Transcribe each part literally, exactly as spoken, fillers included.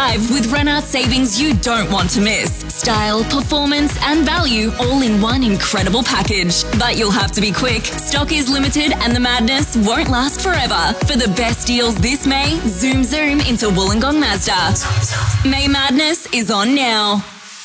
Arrive with Renault savings you don't want to miss. Style, performance and value all in one incredible package. But you'll have to be quick. Stock is limited and the madness won't last forever. For the best deals this May, zoom zoom into Wollongong Mazda. May Madness is on now.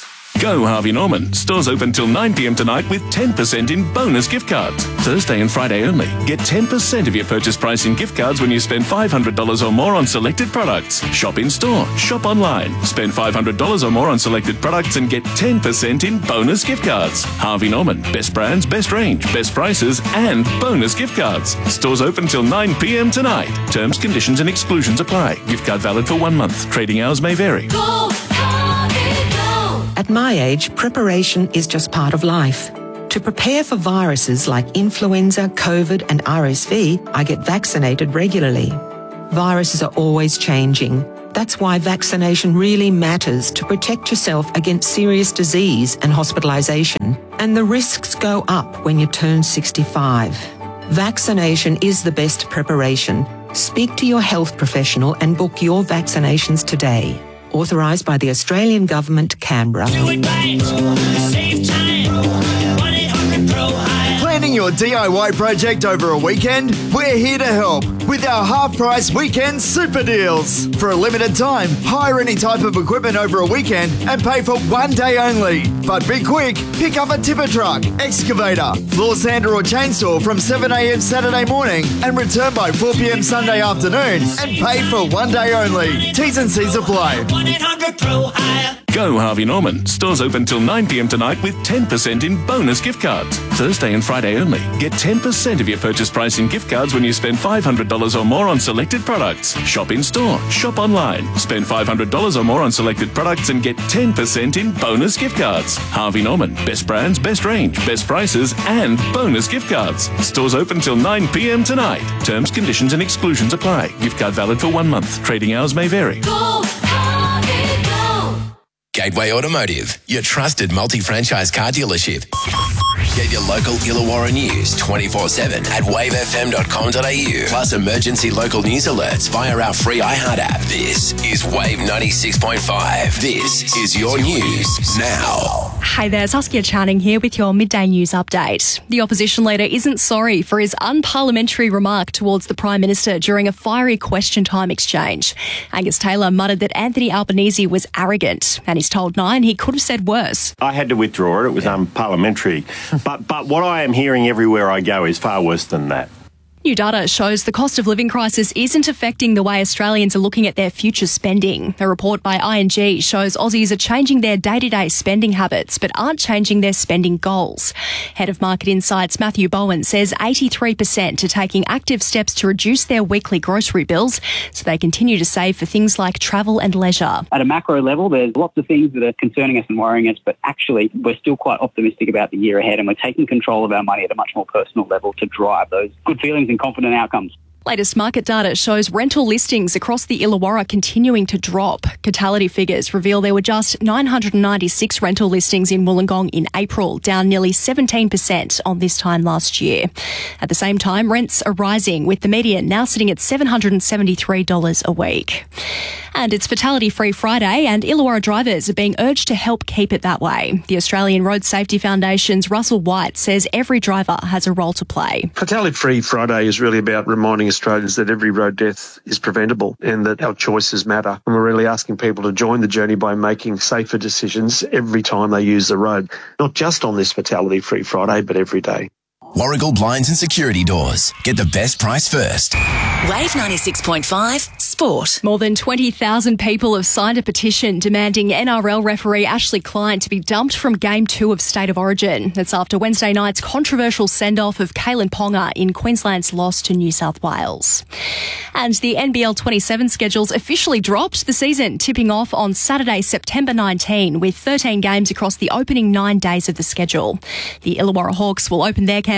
Go Harvey Norman. Stores open till nine p m tonight with ten percent in bonus gift cards. Thursday and Friday only. Get ten percent of your purchase price in gift cards when you spend five hundred dollars or more on selected products. Shop in store. Shop online. Spend five hundred dollars or more on selected products and get ten percent in bonus gift cards. Harvey Norman. Best brands, best range, best prices and bonus gift cards. Stores open till nine p m tonight. Terms, conditions and exclusions apply. Gift card valid for one month. Trading hours may vary. Go, Harvey, go. At my age, preparation is just part of life. To prepare for viruses like influenza, COVID and R S V, I get vaccinated regularly. Viruses are always changing. That's why vaccination really matters to protect yourself against serious disease and hospitalisation. And the risks go up when you turn sixty-five. Vaccination is the best preparation. Speak to your health professional and book your vaccinations today. Authorised by the Australian Government, Canberra. Do it right. Save time. one eight hundred pro hire. Planning your D I Y project over a weekend? We're here to help with our half-price weekend super deals. For a limited time, hire any type of equipment over a weekend and pay for one day only. But be quick, pick up a tipper truck, excavator, floor sander or chainsaw from seven a m Saturday morning and return by four p m Sunday afternoon and pay for one day only. T's and C's apply. one eight hundred pro hire. Go Harvey Norman. Stores open till nine p m tonight with ten percent in bonus gift cards. Thursday and Friday only. Get ten percent of your purchase price in gift cards when you spend five hundred dollars or more on selected products. Shop in store. Shop online. Spend five hundred dollars or more on selected products and get ten percent in bonus gift cards. Harvey Norman. Best brands, best range, best prices and bonus gift cards. Stores open till nine p m tonight. Terms, conditions and exclusions apply. Gift card valid for one month. Trading hours may vary. Go, Harvey, go. Gateway Automotive, your trusted multi-franchise car dealership. Get your local Illawarra news twenty-four seven at wave f m dot com dot a u. Plus emergency local news alerts via our free iHeart app. This is Wave ninety-six point five. This is your news now. Hi there, Saskia Channing here with your midday news update. The opposition leader isn't sorry for his unparliamentary remark towards the Prime Minister during a fiery question time exchange. Angus Taylor muttered that Anthony Albanese was arrogant, and he's told Nine he could have said worse. I had to withdraw it. It was unparliamentary. But but what I am hearing everywhere I go is far worse than that. New data shows the cost of living crisis isn't affecting the way Australians are looking at their future spending. A report by I N G shows Aussies are changing their day-to-day spending habits but aren't changing their spending goals. Head of Market Insights Matthew Bowen says eighty-three percent are taking active steps to reduce their weekly grocery bills so they continue to save for things like travel and leisure. At a macro level, there's lots of things that are concerning us and worrying us, but actually we're still quite optimistic about the year ahead and we're taking control of our money at a much more personal level to drive those good feelings and confident outcomes. Latest market data shows rental listings across the Illawarra continuing to drop. Catality figures reveal there were just nine hundred ninety-six rental listings in Wollongong in April, down nearly seventeen percent on this time last year. At the same time, rents are rising, with the median now sitting at seven hundred seventy-three dollars a week. And it's Fatality Free Friday, and Illawarra drivers are being urged to help keep it that way. The Australian Road Safety Foundation's Russell White says every driver has a role to play. Fatality Free Friday is really about reminding Australians that every road death is preventable and that our choices matter. And we're really asking people to join the journey by making safer decisions every time they use the road, not just on this Fatality Free Friday, but every day. Warragul Blinds and Security Doors. Get the best price first. Wave ninety-six point five Sport. More than twenty thousand people have signed a petition demanding N R L referee Ashley Klein to be dumped from Game two of State of Origin. That's after Wednesday night's controversial send-off of Kalen Ponga in Queensland's loss to New South Wales. And the N B L twenty-seven schedule's officially dropped, the season tipping off on Saturday, September nineteenth, with thirteen games across the opening nine days of the schedule. The Illawarra Hawks will open their campaign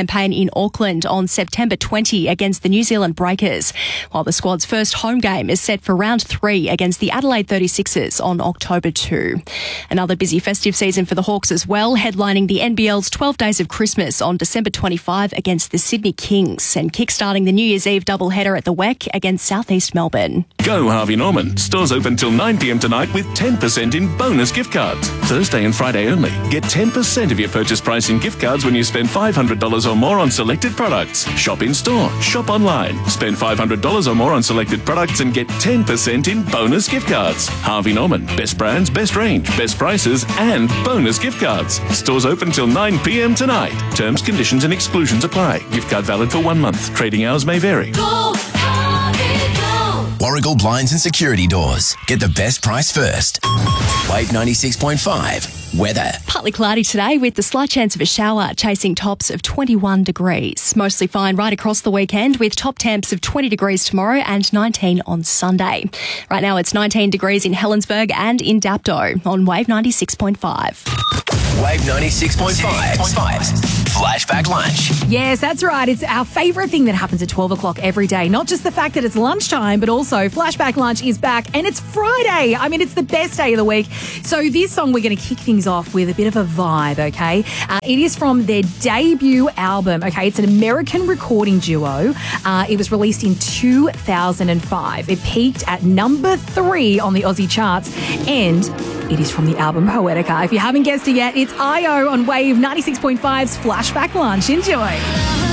campaign in Auckland on September twentieth against the New Zealand Breakers, while the squad's first home game is set for round three against the Adelaide thirty-sixers on October second. Another busy festive season for the Hawks as well, headlining the N B L's twelve Days of Christmas on December twenty-fifth against the Sydney Kings and kickstarting the New Year's Eve doubleheader at the W E C against South East Melbourne. Go Harvey Norman. Stores open till nine p m tonight with ten percent in bonus gift cards. Thursday and Friday only. Get ten percent of your purchase price in gift cards when you spend five hundred dollars or more on selected products. Shop in store. Shop online. Spend five hundred dollars or more on selected products and get ten percent in bonus gift cards. Harvey Norman. Best brands, best range, best prices and bonus gift cards. Stores open till nine p m tonight. Terms, conditions and exclusions apply. Gift card valid for one month. Trading hours may vary. Go, Harvey, go. Warragul Blinds and Security Doors. Get the best price first. Wave ninety-six point five. Weather. Partly cloudy today with the slight chance of a shower, chasing tops of twenty-one degrees. Mostly fine right across the weekend with top temps of twenty degrees tomorrow and nineteen on Sunday. Right now it's nineteen degrees in Helensburgh and in Dapto on Wave ninety-six point five. Wave ninety-six point five. Flashback lunch. Yes, that's right. It's our favourite thing that happens at twelve o'clock every day. Not just the fact that it's lunchtime, but also Flashback Lunch is back and it's Friday. I mean, it's the best day of the week. So this song, we're going to kick things off with a bit of a vibe, okay? Uh, it is from their debut album, okay? It's an American recording duo. Uh, it was released in two thousand five. It peaked at number three on the Aussie charts and it is from the album Poetica. If you haven't guessed it yet, it's I O on Wave ninety-six point five's Flashback Lunch. Enjoy.